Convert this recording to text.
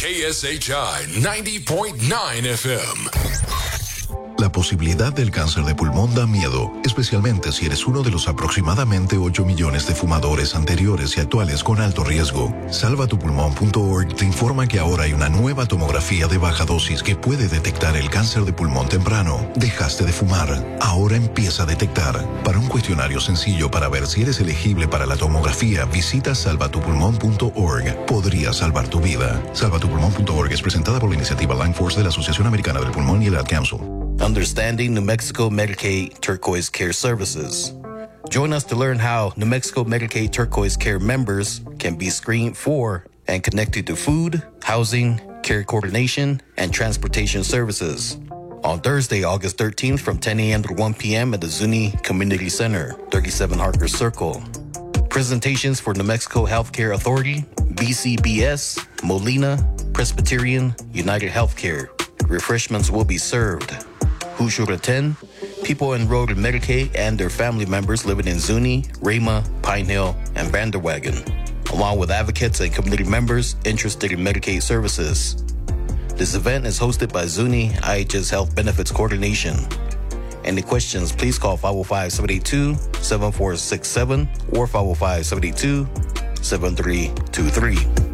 KSHI 90.9 FM. La posibilidad del cáncer de pulmón da miedo, especialmente si eres uno de los aproximadamente 8 millones de fumadores anteriores y actuales con alto riesgo. Salvatupulmón.org te informa que ahora hay una nueva tomografía de baja dosis que puede detectar el cáncer de pulmón temprano. Dejaste de fumar, ahora empieza a detectar. Para un cuestionario sencillo para ver si eres elegible para la tomografía, visita salvatupulmón.org. Podría salvar tu vida. Salvatupulmón.org es presentada por la iniciativa Lung Force de la Asociación Americana del Pulmón y el Ad Council. Understanding New Mexico Medicaid Turquoise Care Services. Join us to learn how New Mexico Medicaid Turquoise Care members can be screened for and connected to food, housing, care coordination, and transportation services. On Thursday, August 13th from 10 a.m. to 1 p.m. at the Zuni Community Center, 37 Harker Circle. Presentations for New Mexico Healthcare Authority, BCBS, Molina, Presbyterian, United Healthcare. Refreshments will be served. Who should attend? People enrolled in Medicaid and their family members living in Zuni, Rama, Pine Hill, and Vanderwagen, along with advocates and community members interested in Medicaid services. This event is hosted by Zuni IHS Health Benefits Coordination. Any questions, please call 505-782-7467 or 505-782-7323.